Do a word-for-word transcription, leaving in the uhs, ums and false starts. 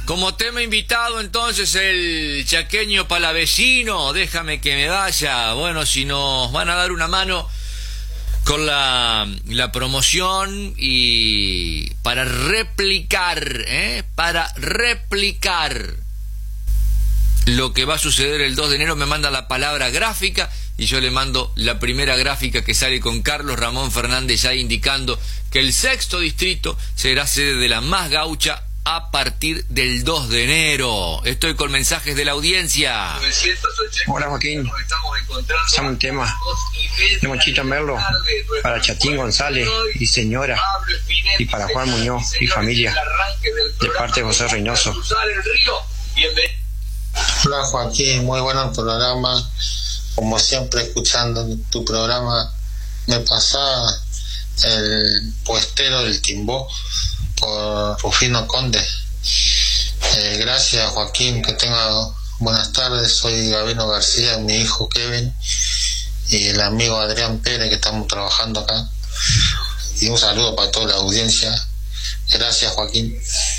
Como tema invitado entonces el chaqueño palavecino, déjame que me vaya. Bueno, si nos van a dar una mano con la, la promoción y para replicar, ¿eh? para replicar lo que va a suceder el dos de enero, me manda la palabra gráfica y yo le mando la primera gráfica que sale con Carlos Ramón Fernández ya indicando que el sexto distrito será sede de la Más Gaucha a partir del dos de enero. Estoy con mensajes de la audiencia. Hola Joaquín, estamos un tema de Monchito Merlo para Chatín González y señora, y para Juan Muñoz y familia, de parte de José Reynoso. Hola Joaquín, muy bueno el programa, como siempre escuchando tu programa. Me pasaba el puestero del Timbó por Rufino Conde. Eh, gracias Joaquín, que tenga buenas tardes. Soy Gabino García, mi hijo Kevin y el amigo Adrián Pérez, que estamos trabajando acá, y un saludo para toda la audiencia. Gracias Joaquín.